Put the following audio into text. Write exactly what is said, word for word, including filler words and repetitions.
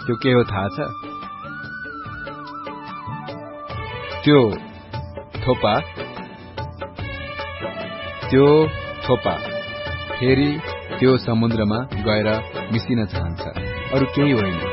त्यो के हो थाहा छ? त्यो थोपा त्यो थोपा फेरि त्यो समुद्रमा गएर मिसिन चाहन्छ, अरु केही होइन।